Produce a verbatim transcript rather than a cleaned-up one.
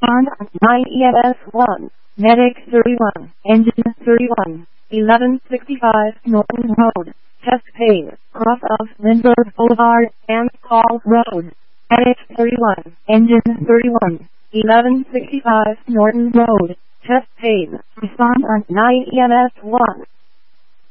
On nine E M S one, Medic thirty-one, Engine thirty-one, eleven sixty-five Norton Road, Chesapeake, cross of Lindbergh Boulevard and Hall Road. Medic thirty-one, Engine thirty-one, eleven sixty-five Norton Road, Chesapeake. Respond on nine E M S one.